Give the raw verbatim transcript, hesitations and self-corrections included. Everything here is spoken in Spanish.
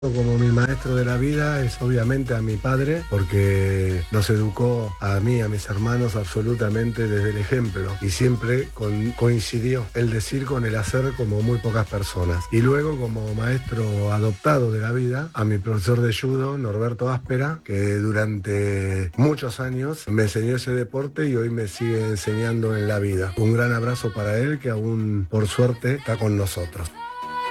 Como mi maestro de la vida es obviamente a mi padre, porque nos educó a mí y a mis hermanos absolutamente desde el ejemplo, y siempre con- coincidió el decir con el hacer como muy pocas personas. Y luego, como maestro adoptado de la vida, a mi profesor de judo, Norberto Áspera, que durante muchos años me enseñó ese deporte y hoy me sigue enseñando en la vida. Un gran abrazo para él, que aún por suerte está con nosotros.